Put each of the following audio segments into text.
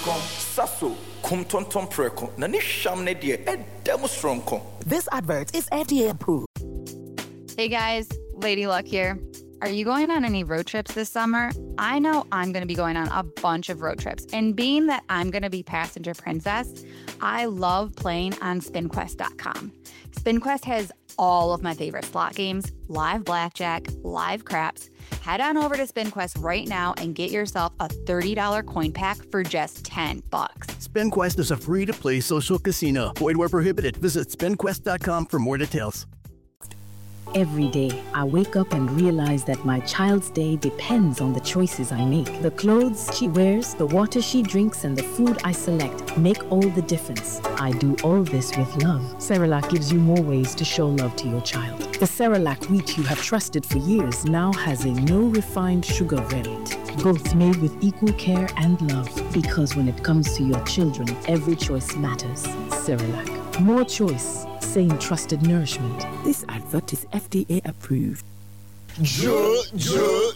Stronko, Sasso, Kumtonton Preko, Nanisham Nedia, and Demo Stronko. This advert is FDA approved. Hey guys, Lady Luck here. Are you going on any road trips this summer? I know I'm going to be going on a bunch of road trips. And being that I'm going to be passenger princess, I love playing on SpinQuest.com. SpinQuest has all of my favorite slot games, live blackjack, live craps. Head on over to SpinQuest right now and get yourself a $30 coin pack for just $10. SpinQuest is a free-to-play social casino. Void where prohibited. Visit SpinQuest.com for more details. Every day, I wake up and realize that my child's day depends on the choices I make. The clothes she wears, the water she drinks, and the food I select make all the difference. I do all this with love. Cerelac gives you more ways to show love to your child. The Cerelac wheat you have trusted for years now has a no-refined sugar variant. Both made with equal care and love. Because when it comes to your children, every choice matters. Cerelac. More choice. Same trusted nourishment. This advert is FDA approved. Jojo.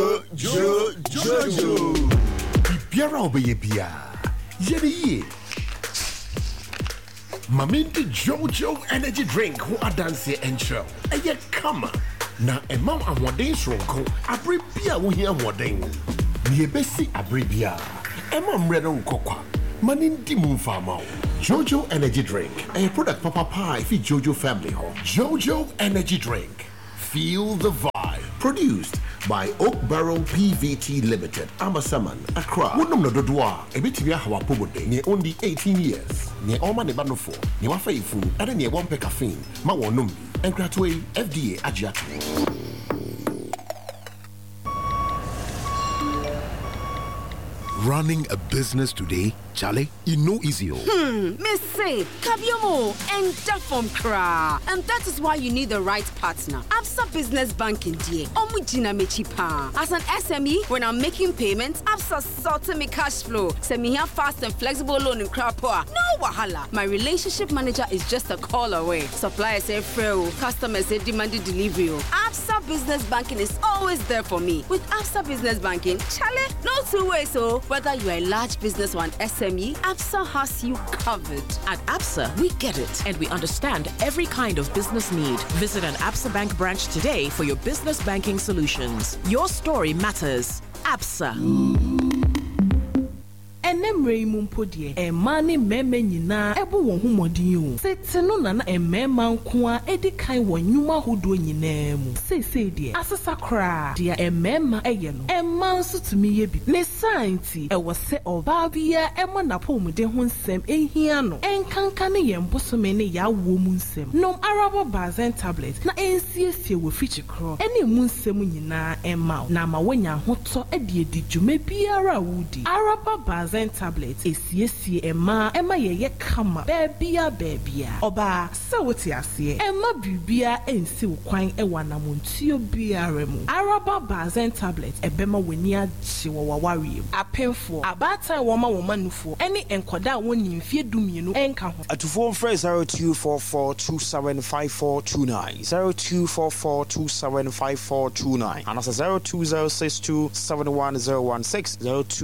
Bibiara obeye bia. Yeri. Maminti Jojo energy drink who adanse encho. Eye kama. Na emam amwden sronko. Abre bia wo hia amwden. Ni ebesi abre bia. Emam mre no nkokwa. Manindi mumfama. Jojo Energy Drink, a product Papa Pie for Jojo Family Home. Jojo Energy Drink, feel the vibe. Produced by Oak Barrel PVT Limited, Amasaman, Accra. Wonum no dodwa, ebitibia hawa pobode, ne only 18 years. Ne oma ne banofo, ne wafa ifu, ade ne wampe caffeine, ma wonum, and gratwe FDA agiatu. Running a business today, Charlie, you know easy. Miss say, Kabiomo and Dafom Kra. And that is why you need the right partner. Absa Business Banking DA. Omujina Mechipa. As an SME, when I'm making payments, Absa sorting me cash flow. Send me here fast and flexible loan in Krapoa. No wahala. My relationship manager is just a call away. Suppliers say free, customers say demanded delivery. Absa Business Banking is always there for me. With Absa Business Banking, Charlie, no two ways. So whether you're a large business or an SME, Absa has you covered. At Absa, we get it, and we understand every kind of business need. Visit an Absa Bank branch today for your business banking solutions. Your story matters. Absa. Enemre mumpodie e mane meme nyina ebo won humodin o setino na emema nko a edikan wonwuma hodo nyina mu sese die asesa kra dia emema eye no emma nso tumi ye bi ne science e wose oba bia emo na pomude ho nsem ehia no enkanka ne yembosome ne ya wo mu nsem nom arabo bazen tablet na ensiesie wo fichi kro ene mu nsem nyina emma na ma wonya hoto edi dwuma biara wudi arabo bazen tablet esiesie ema yeye kama bebia oba se wote ase ema bibia ensi wokwan ewana montuo biara mu araba bazen tablet ebema weni agye wawaware apemfo abata woma nufo ene enkoda woni mfie dumienu enka ho atufo mfrɛ 0244275429 0244275429 anasa 0206271016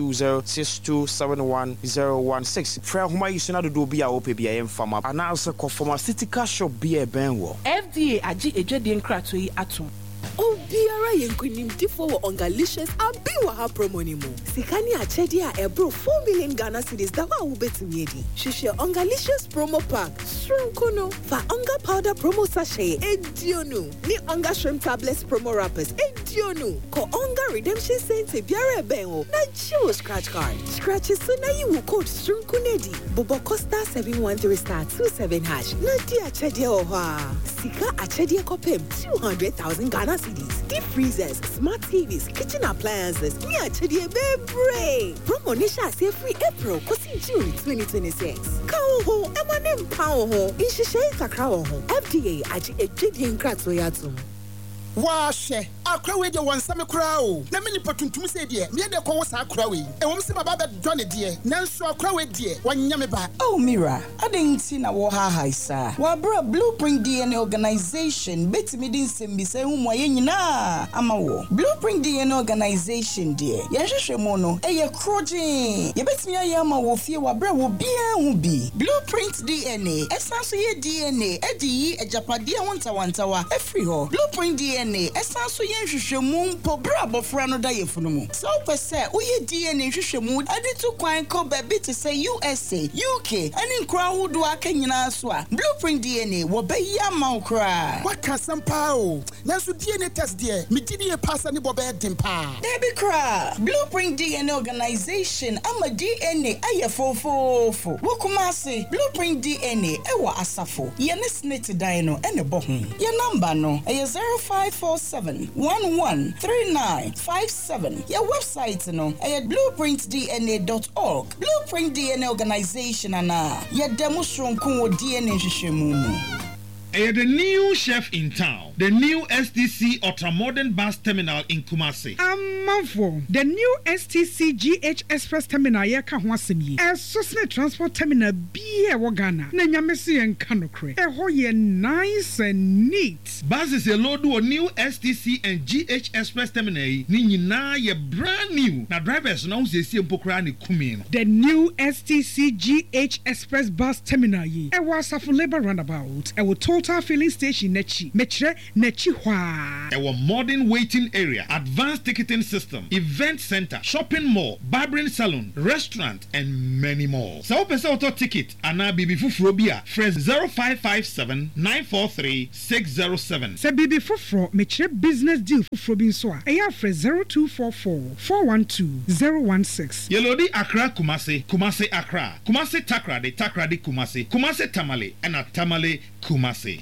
0206271016 fra homa yisuna do bia opebia yemfama anasa ko pharmaceutical shop bia benwo FDA agi edwede nkrato yi atom Obiara yenkunim difo wo ongalicious abiwa ha promo ni mo. Sikani achedi a ebro 4 million Ghana cedis da wa wo betumi edi. Hwehwe ongalicious promo pack. Shrimp fa onga powder promo sachet edionu. Ni onga shrimp tablets promo wrappers edionu. Ko onga redemption center biara benwo. Na chiwo scratch card. Scratch so na you code shrimpunedi. Bobo Costa 713*27#. Na di achedi o ha. Sika achedi kopem 200,000 Ghana cedis, deep freezers, smart TVs, kitchen appliances. Yeah, Chedi Bebre. Promo Nisha say free April, kosi June 2026. Kao ho, emanem pao ho. Inshishe kakao ho. FDA aji ejidi nkratso yatum. Washe, akra we de wansame kra o. Na me nipa tuntum se de, me de ko wo sa akra we. E wo se baba be dwane de, nanso akra we de, wanya me ba. Oh Mira, adenti na wo ha haisa. Wa bra Blueprint DNA organization betimi din sembi se hu mo ye nyina ama wo. Blueprint DNA organization de. Ye hwehwe mo no, eye krojin. Ye betimi aye ama wo fie wa bra wo bia hu bi. Blueprint DNA, esanso ye DNA, edi yi ejapade wontawantawa efri ho. Blueprint DNA, esanso ye hwehwemu mpo bra bofra no da ye funu mu. So pese wo ye DNA hwehwemu ade to kwan ko baby to say USA, UK, and nkra wodo aka nyina so a. Blueprint DNA wo be ya ma nkra. Waka sampa o. Nanso DNA test de, me DNA pass ani bo be dempa. Debi kra. Blueprint DNA organization ama DNA aye fofofo. Wo kumase Blueprint DNA ewo asafo. Ye ne snit dan no ene bo ho. Ye number no eye 0547 113957. Ye website no eye blueprintdna.org. Blueprint DNA organization ana ye demonstration wo DNA hwehwemu. The new chef in town, the new STC Ultramodern Bus Terminal in Kumasi. Manfo, the new STC GH Express Terminal yeka ho asem yi. Sosne transport terminal bi e wo Ghana. Na nyamese en kanokre. Ho ye nice and neat. Buses a load of new STC and GH Express Terminal ni nyina ye brand new. Na drivers na se sie mpokra ni kumi no. The new STC GH Express Bus Terminal yi. E wo Asafo Labour Roundabout. E wo Total Filling Station nechi. Metre nechi hwa. E wo modern waiting area, advanced ticketing system, event center, shopping mall, barbering salon, restaurant, and many more. So pese auto ticket ana bibi fufuro bia fresh 0557 943 607. Se bibi fufuro metre business deal fufuro bi so a eya fresh 0244 412 016. Yelodi Accra Kumasi, Kumasi Accra, Kumasi Takrade, Takrade Kumasi, Kumasi Tamale, and a Tamale Kumasi.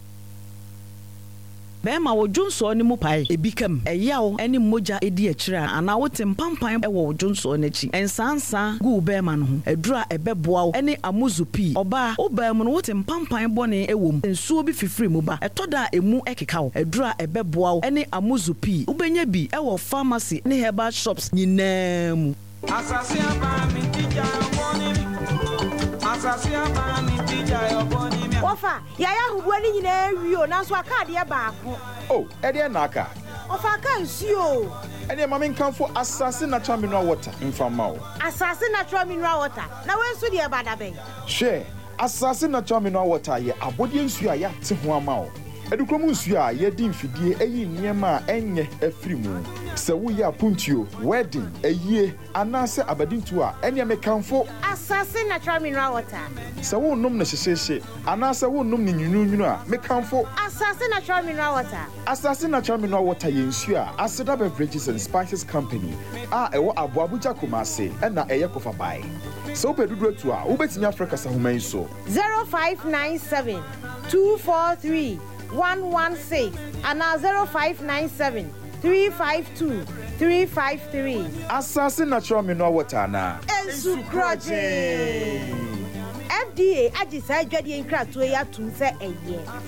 Bema wo Jonso ni mu pai ebikam eyawo eni moja edi akira ana wote mpampan ewo Jonso n'echi ensansa gu bema no ho edura ebeboa wo eni amuzupi oba obam no wote mpampan bone ewom ensuo bi fifiri mu ba etoda emu ekeka wo edura ebeboa wo eni amuzupi ubenya bi ewo pharmacy ni herbal shops nyinam asase aba mi tija woni asase aba mi tija yoboni Ofa, yaya hubuani nyina ewio nanso akade ye baako. Oh, ede na aka. Ofa kan sio. Ede mama nkanfo asase natural mineral water mfama o. Asase natural mineral water. Na wensu de bada ben. She, asase natural mineral water ye abodie nsu a ya te ho ama o. Edukrom nsu a ye di mfidie eyi niema a enye afirimu. Se wo ya puntio, wedding, eyie, anase abadintu a ene mekanfo asase natural mineral water. Se wo nom na hyehyehye, anase wo nom ni nyununu a mekanfo asase natural mineral water. Asase natural mineral water ye nsu a Aseda Beverages and Spices Company a ewo Abuja Kumase na eye kofa bai. So pedudro tu a ubetimi Africa sa human so 0597 243 116 and 0597 352 353. Asase natural mineral water na Ensukraje. FDA agisa adwade nkrato ya tu se eye.